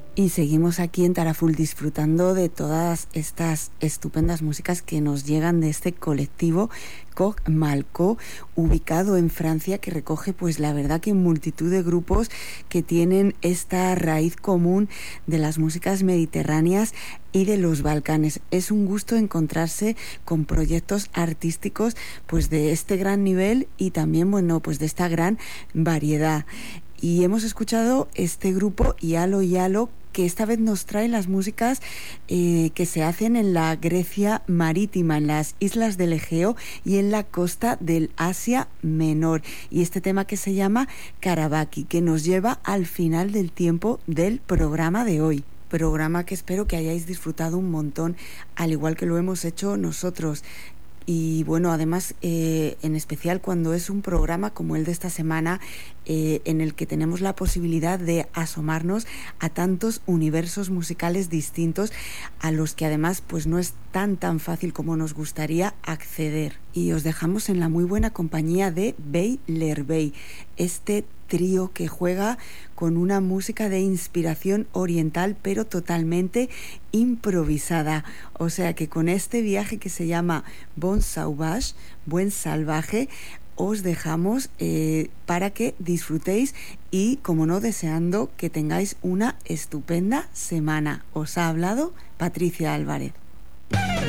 Y seguimos aquí en Taraful disfrutando de todas estas estupendas músicas que nos llegan de este colectivo Cog Malco, ubicado en Francia, que recoge pues la verdad que multitud de grupos que tienen esta raíz común de las músicas mediterráneas y de los Balcanes. Es un gusto encontrarse con proyectos artísticos pues de este gran nivel y también pues de esta gran variedad. Y hemos escuchado este grupo Yalo Yalo, que esta vez nos trae las músicas que se hacen en la Grecia marítima, en las islas del Egeo y en la costa del Asia Menor. Y este tema que se llama Karabaki, que nos lleva al final del tiempo del programa de hoy. Programa que espero que hayáis disfrutado un montón, al igual que lo hemos hecho nosotros. Y bueno, además, en especial cuando es un programa como el de esta semana, en el que tenemos la posibilidad de asomarnos a tantos universos musicales distintos a los que además pues no es tan fácil como nos gustaría acceder. Y os dejamos en la muy buena compañía de Bey Lerbey, este trío que juega con una música de inspiración oriental pero totalmente improvisada. O sea que con este viaje que se llama Bon Sauvage, Buen Salvaje, os dejamos para que disfrutéis y, como no, deseando que tengáis una estupenda semana. Os ha hablado Patricia Álvarez.